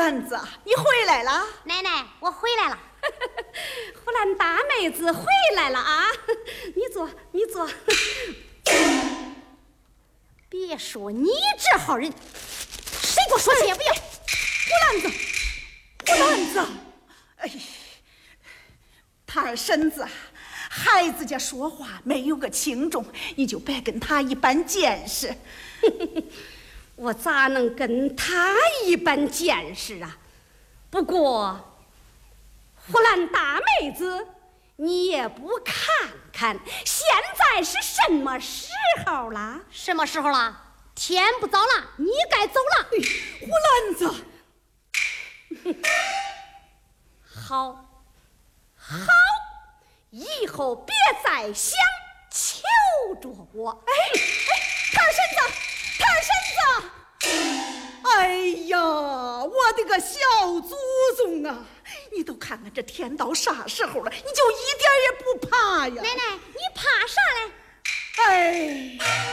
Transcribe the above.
兰子，你回来了。 奶奶，我回来了。 呼兰大妹子回来了啊！你坐，你坐。 别说你这号人，谁给我说去也不要。 呼兰子，哎，他二婶子，孩子家说话没有个轻重，你就别跟他一般见识。 我咋能跟他一般见识啊？不过，呼兰大妹子，你也不看看，现在是什么时候了？ 什么时候了？天不早了，你该走了。 呼兰子， 好，以后别再想求着我。 他二婶子，哎呀，我的个小祖宗啊！你都看看这天到啥时候了，你就一点也不怕呀？ 奶奶，你怕啥嘞？ 哎。